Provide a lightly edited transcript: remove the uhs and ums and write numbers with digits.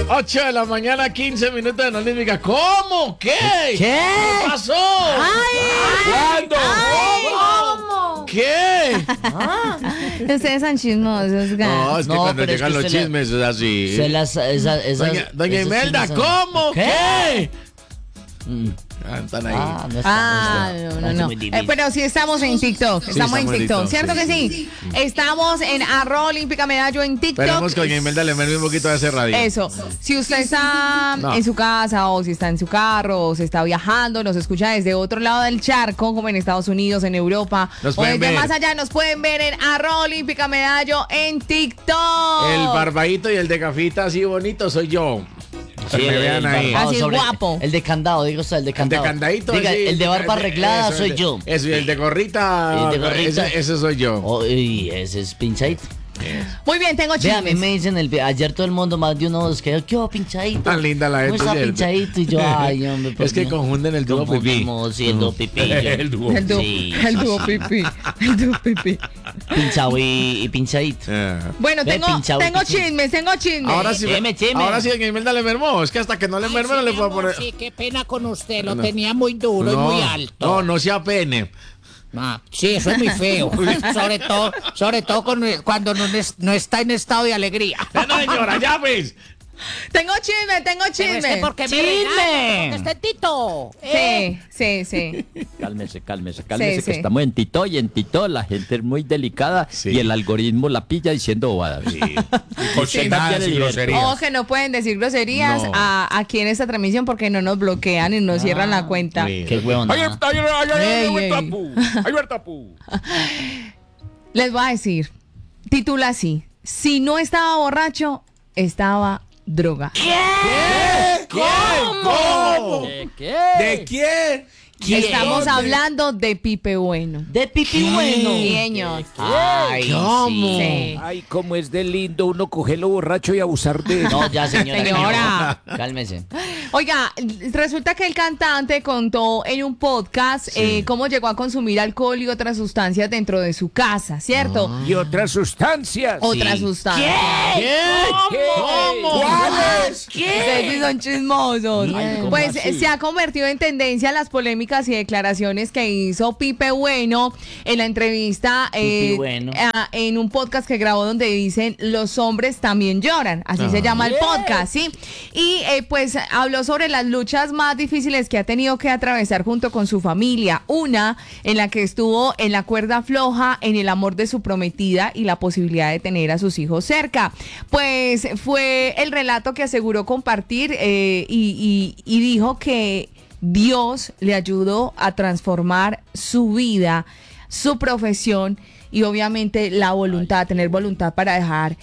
8 de la mañana, 15 minutos de Olímpica. ¿Cómo? ¿Qué? ¿Qué pasó? ¿Cuándo? ¿Cómo? ¿Qué? Ustedes son chismosos, No, es que No, cuando pero es llegan que los usted chismes es así. Doña Imelda, ¿cómo? ¿Qué? Están ahí. No. Pero sí estamos en TikTok. Estamos en TikTok, ¿cierto que sí? Estamos en @Olímpica Medallo en TikTok. Esperamos que Doña Imelda le merme un poquito de ese radio. Eso. Si usted está en su casa o si está en su carro o se está viajando, nos escucha desde otro lado del charco, como en Estados Unidos, en Europa, Nos o desde pueden ver. más allá, nos pueden ver en @Olímpica Medallo en TikTok. El barbadito y el de gafita así bonito soy yo. Sí, Que me vean ahí. Así es guapo. El de candado, digo usted, el de El de candado. candadito. Diga, así, el de barba arreglada eso, soy yo. Eso, y el de gorrita. El de gorrita. Ese soy yo. Uy, ese es pinchadito. Muy bien, tengo Ve, a mí chismes. me dicen ayer todo el mundo, más de uno, es que yo pinchadito. Tan linda la ¿Cómo gente, está ¿cierto? pinchadito? Y yo, ay, hombre. Es que confunden el dúo pipí. Sí, el dúo pipí. El dúo. El dúo, Sí, el dúo pipí. El dúo pipí. Pinchado y pinchadito. Bueno, Ve, tengo pinchado, chismes. Ahora sí, Cheme. ahora sí Doña Imelda le mermó. Es que hasta que no le merme no le puedo poner. Sí, qué pena con usted, lo tenía muy duro y muy alto. No sea pene. Ah, sí, eso es muy feo. sobre todo cuando no está en estado de alegría. No, señora, ya pues. Tengo chisme. ¿Por qué me ¡Chisme! regaña? Porque esté Tito. Sí. Cálmese, Sí, que sí. estamos en Tito y en Tito la gente es muy delicada Sí. y el algoritmo la pilla diciendo bobadas. Cochinadas y groserías. Ojo que no pueden decir groserías No. aquí en esta transmisión porque no nos bloquean y nos cierran la cuenta. Sí. Qué huevón. Ey, Les voy a decir, titula así: si no estaba borracho, estaba droga. ¿Cómo? ¿Qué? ¿De quién? Estamos hablando de Pipe Bueno. De pipí bueno. Sí, señor. Ay, ¿Cómo? Sí. Ay, cómo es de lindo uno cogerlo borracho y abusar de él. No, ya, señora. Señora. Cálmese. Oiga, resulta que el cantante contó en un podcast cómo llegó a consumir alcohol y otras sustancias dentro de su casa, ¿cierto? Y otras sustancias. Otras sustancias. ¿Cómo? ¿Cuáles? Ustedes sí son chismosos. ¿cómo Pues así? se ha convertido en tendencia las polémicas y declaraciones que hizo Pipe Bueno en la entrevista Pipe Bueno. en un podcast que grabó donde dicen los hombres también lloran, así se llama el podcast, ¿sí? Y pues habló sobre las luchas más difíciles que ha tenido que atravesar junto con su familia. Una en la que estuvo en la cuerda floja, en el amor de su prometida y la posibilidad de tener a sus hijos cerca. Pues fue el relato que aseguró compartir y dijo que Dios le ayudó a transformar su vida, su profesión y obviamente la voluntad, tener voluntad para dejar